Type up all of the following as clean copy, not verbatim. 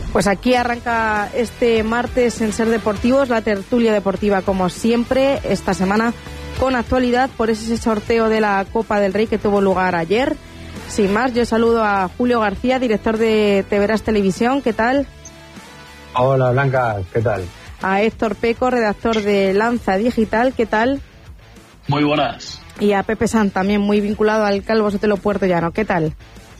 Pues aquí arranca este martes en Ser Deportivos, la tertulia deportiva como siempre, esta semana con actualidad por ese sorteo de la Copa del Rey que tuvo lugar ayer. Sin más, yo saludo a Julio García, director de TVRAS Televisión, ¿qué tal? Hola Blanca, ¿qué tal? A Héctor Peco, redactor de Lanza Digital, ¿qué tal? Muy buenas. Y a Pepe Sant, también muy vinculado al Calvo Sotelo Puerto Llano, ¿qué tal?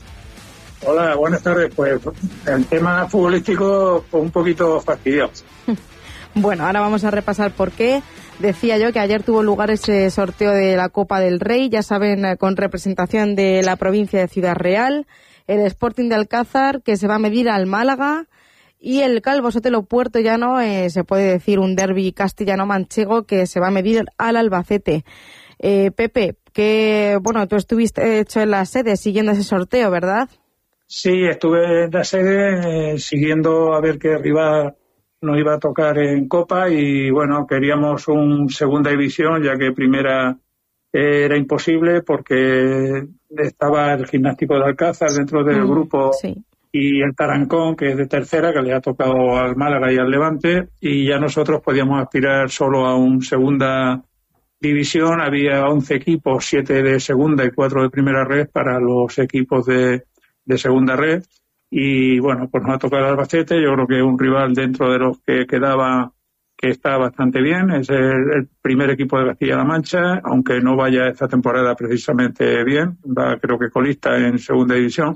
Hola, buenas tardes. Pues el tema futbolístico fue un poquito fastidioso. Bueno, ahora vamos a repasar por qué. Decía yo que ayer tuvo lugar ese sorteo de la Copa del Rey, ya saben, con representación de la provincia de Ciudad Real, el Sporting de Alcázar, que se va a medir al Málaga, y el Calvo Sotelo Puerto Llano, se puede decir un derbi castellano-manchego, que se va a medir al Albacete. Pepe, que bueno, tú estuviste hecho en la sede siguiendo ese sorteo, ¿verdad? Sí, estuve en la sede siguiendo a ver qué rival nos iba a tocar en Copa y bueno, queríamos un segunda división ya que primera era imposible porque estaba el Gimnástico de Alcázar dentro del grupo sí. Y el Tarancón, que es de tercera, que le ha tocado al Málaga y al Levante, y ya nosotros podíamos aspirar solo a un segunda división. Había 11 equipos, 7 de segunda y 4 de primera red para los equipos de segunda red. Y bueno, pues nos ha tocado el Albacete. Yo creo que es un rival dentro de los que quedaba que está bastante bien. Es el primer equipo de Castilla-La Mancha, aunque no vaya esta temporada precisamente bien. Va, creo que colista en segunda división.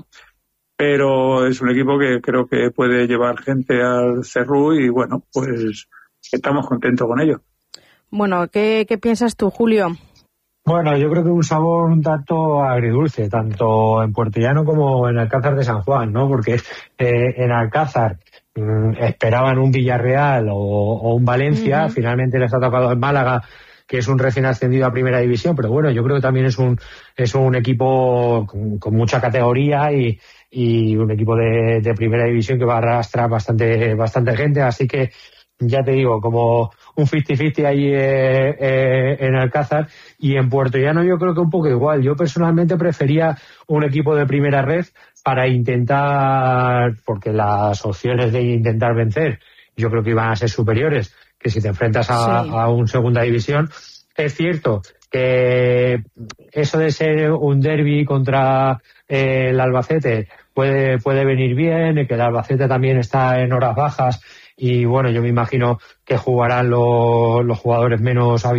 Pero es un equipo que creo que puede llevar gente al Cerrú y bueno, pues estamos contentos con ello. Bueno, ¿qué piensas tú, Julio? Bueno, yo creo que un sabor un tanto agridulce, tanto en Puerto Llano como en Alcázar de San Juan, ¿no? Porque en Alcázar esperaban un Villarreal o un Valencia, finalmente les ha tocado el Málaga, que es un recién ascendido a Primera División, pero bueno, yo creo que también es un equipo con mucha categoría y un equipo de Primera División que va a arrastrar bastante gente, así que ya te digo, como un 50-50 ahí en Alcázar. Y en Puerto Llano yo creo que un poco igual. Yo personalmente prefería un equipo de primera red para intentar, porque las opciones de intentar vencer yo creo que iban a ser superiores que si te enfrentas a un segunda división. Es cierto que eso de ser un derbi contra el Albacete puede venir bien, que el Albacete también está en horas bajas y bueno, yo me imagino que jugarán los jugadores menos